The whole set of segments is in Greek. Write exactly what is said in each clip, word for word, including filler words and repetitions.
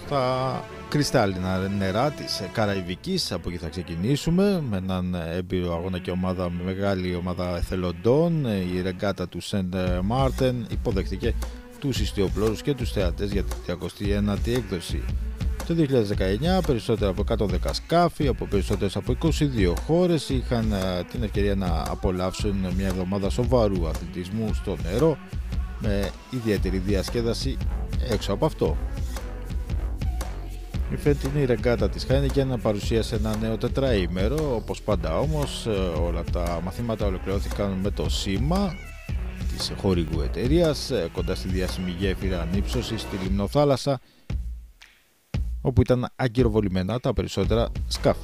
στα κρυστάλλινα νερά της Καραϊβικής. Από εκεί θα ξεκινήσουμε με έναν έμπειρο αγώνα και ομάδα, με μεγάλη ομάδα εθελοντών. Η ρεγκάτα του Σεντ Μάρτεν υποδέχτηκε τους ιστιοπλώρους και τους θεατές για την τριακοστή ένατη έκδοση. Το δύο χιλιάδες δεκαεννιά περισσότερα από εκατόν δέκα σκάφη από περισσότερες από είκοσι δύο χώρες είχαν την ευκαιρία να απολαύσουν μια εβδομάδα σοβαρού αθλητισμού στο νερό με ιδιαίτερη διασκέδαση έξω από αυτό. Η φετινή ρεγκάτα της Heineken παρουσίασε ένα νέο τετραήμερο. Όπως πάντα όμως όλα τα μαθήματα ολοκληρώθηκαν με το σήμα της χορηγού εταιρείας κοντά στη διάσημη γέφυρα ανύψωσης στη Λιμνοθάλασσα, όπου ήταν αγκυροβολημένα τα περισσότερα σκάφη.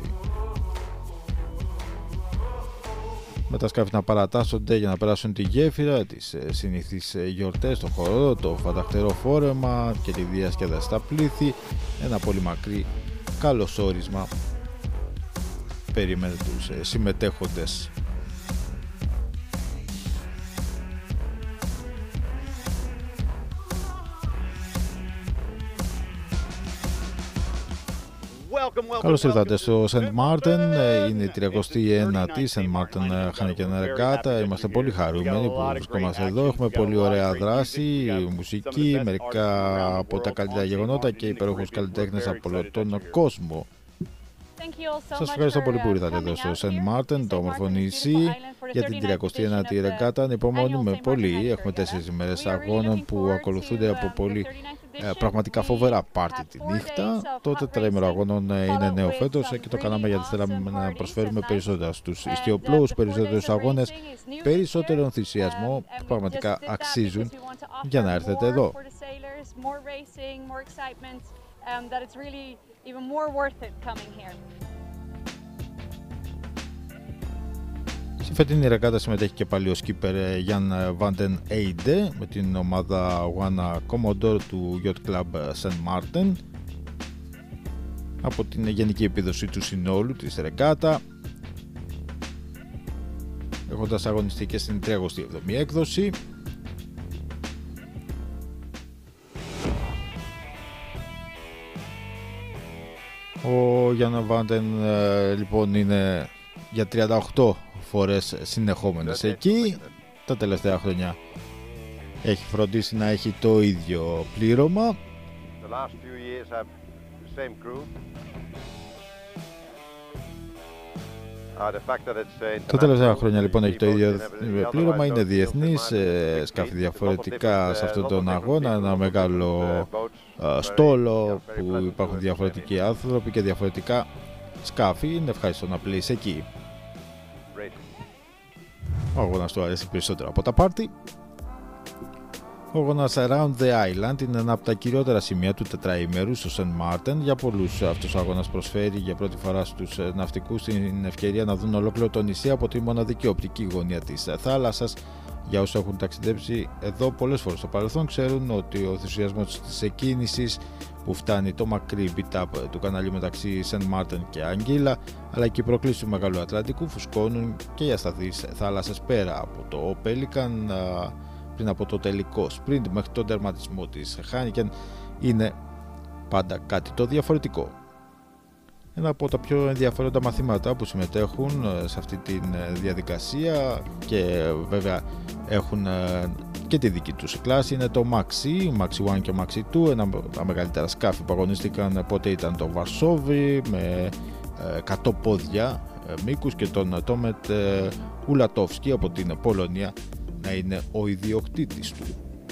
Με τα σκάφη να παρατάσσονται για να περάσουν τη γέφυρα, τις συνήθεις γιορτές στο χώρο, το φανταχτερό φόρεμα και τη διασκέδαση στα πλήθη, ένα πολύ μακρύ καλωσόρισμα περίμενε τους συμμετέχοντες. Καλώς ήρθατε στο Σεντ Μάρτεν, είναι η τριακοστή ένατη Σεντ Μάρτεν Heineken ρεγκάτα. Είμαστε πολύ χαρούμενοι που βρισκόμαστε εδώ, έχουμε πολύ ωραία δράση, μουσική, μερικά από τα καλύτερα γεγονότα και υπέροχους καλλιτέχνες από όλο τον κόσμο. Σας ευχαριστώ πολύ που ήρθατε εδώ στο Σεντ Μάρτεν, το όμορφο νησί, για την τριακοστή ένατη ρεγκάτα. Ανυπομονούμε πολύ, έχουμε τέσσερις ημέρες αγώνων που ακολουθούνται από πολύ Ε, πραγματικά φοβερά πάρτι τη νύχτα. Το τετραήμερο αγώνων είναι νέο φέτος και το κάναμε γιατί θέλαμε να προσφέρουμε περισσότερα στους ιστιοπλώους, περισσότερους αγώνες, περισσότερο ενθουσιασμό που πραγματικά αξίζουν για να έρθετε εδώ. Στη φετινή ρεγκάτα συμμετέχει και πάλι ο σκίπερ Γιάν Βάντεν Έιντε με την ομάδα One Commodore του Yacht Club Σεντ Μάρτεν. Από την γενική επίδοση του συνόλου της ρεγκάτα, έχοντας αγωνιστεί και στην τριακοστή έβδομη έκδοση. Ο Γιάν Βάντεν λοιπόν είναι για τριάντα οκτώ φορές συνεχόμενες εκεί. Τα τελευταία χρόνια έχει φροντίσει να έχει το ίδιο πλήρωμα. Τα τελευταία χρόνια λοιπόν έχει το ίδιο πλήρωμα, είναι διεθνής, σκάφη διαφορετικά σε αυτόν τον αγώνα, ένα μεγάλο στόλο που υπάρχουν διαφορετικοί άνθρωποι και διαφορετικά σκάφη. Είναι ευχάριστο να πλείς εκεί. Ο αγώνας του αρέσει περισσότερο από τα πάρτι. Ο αγώνας Around the Island είναι ένα από τα κυριότερα σημεία του τετραήμερου στο Σεντ Μάρτεν. Για πολλούς αυτός ο αγώνας προσφέρει για πρώτη φορά στους ναυτικούς την ευκαιρία να δουν ολόκληρο το νησί από τη μοναδική οπτική γωνία της θάλασσας. Για όσους έχουν ταξιδέψει εδώ πολλές φορές στο παρελθόν, ξέρουν ότι ο ενθουσιασμός της εκκίνησης που φτάνει το μακρύ beat-up του καναλιού μεταξύ Σεντ Μάρτεν και Αγγίλα, αλλά και οι προκλήσεις του Μεγάλου Ατλαντικού φουσκώνουν και οι ασταθείς θάλασσες πέρα από το Πέλικαν, πριν από το τελικό sprint μέχρι τον τερματισμό της Heineken, είναι πάντα κάτι το διαφορετικό. Ένα από τα πιο ενδιαφέροντα μαθήματα που συμμετέχουν σε αυτή τη διαδικασία και βέβαια έχουν και τη δική τους κλάση είναι το Maxi, Maxi ένα και Maxi δύο, ένα από τα μεγαλύτερα σκάφη που αγωνίστηκαν πότε ήταν το Βαρσόβι με εκατό πόδια μήκους και τον Τόμετ Ουλατόφσκι από την Πολωνία να είναι ο ιδιοκτήτης του.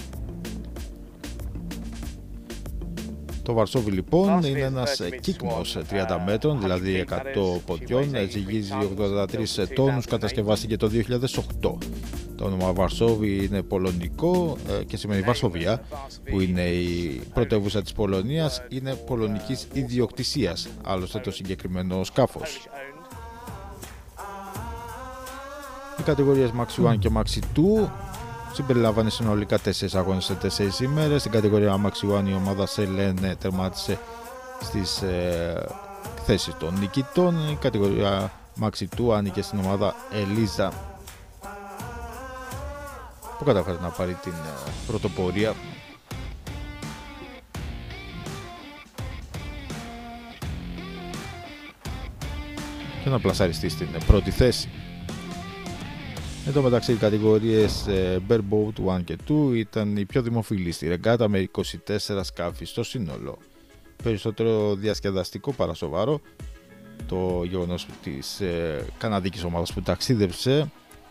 Το Βαρσόβι λοιπόν είναι ένας κύκνος τριάντα μέτρων, δηλαδή εκατό ποδιών, ζυγίζει ογδόντα τρεις τόνους, κατασκευάστηκε το δύο χιλιάδες οκτώ. Το όνομα Βαρσόβι είναι πολωνικό και σημαίνει Βαρσοβία, που είναι η πρωτεύουσα της Πολωνίας, είναι πολωνικής ιδιοκτησίας, άλλωστε το συγκεκριμένο σκάφος. Οι κατηγορίες Maxi ένα και Maxi δύο συμπεριλάμβανε συνολικά τέσσερις αγώνες σε τέσσερις ημέρες. Στην κατηγορία Maxi ένα η ομάδα Σελέν τερμάτισε στις ε, θέσεις των νικητών. Η κατηγορία Maxi δύο άνοιγε στην ομάδα Ελίζα, που κατάφερε να πάρει την ε, πρωτοπορία. και να πλασαριστεί στην πρώτη θέση. Εν τω μεταξύ, οι κατηγορίες Bareboat ένα και δύο ήταν οι πιο δημοφιλείς στη ρεγκάτα με είκοσι τέσσερα σκάφη στο σύνολο. Περισσότερο διασκεδαστικό παρά σοβαρό το γεγονός της ε, καναδικής ομάδας που ταξίδεψε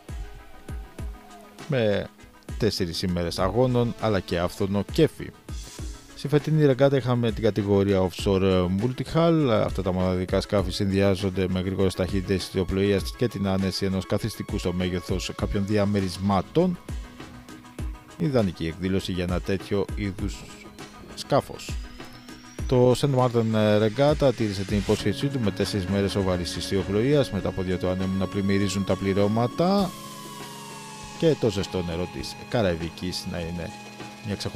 με τέσσερις ημέρες αγώνων αλλά και άφθονο κέφι. Στη φετινή ρεγκάτα είχαμε την κατηγορία Offshore Multihull. Αυτά τα μοναδικά σκάφη συνδυάζονται με γρήγορες ταχύτητες ιστιοπλοείας και την άνεση ενός καθιστικού στο μέγεθος κάποιων διαμερισμάτων. Ιδανική εκδήλωση για ένα τέτοιο είδους σκάφος. Το Saint Martin Regatta τήρησε την υπόσχεσή του με τέσσερις μέρες σοβαρής ιστιοπλοείας, με τα πόδια του ανέμου να πλημμυρίζουν τα πληρώματα και το ζεστό νερό της Καραϊβικής να είναι μια